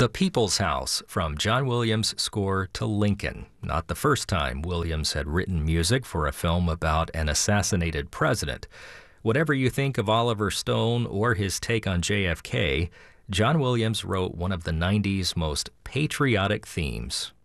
The People's House, from John Williams' score to Lincoln. Not the first time Williams had written music for a film about an assassinated president. Whatever you think of Oliver Stone or his take on JFK, John Williams wrote one of the 90s most patriotic themes.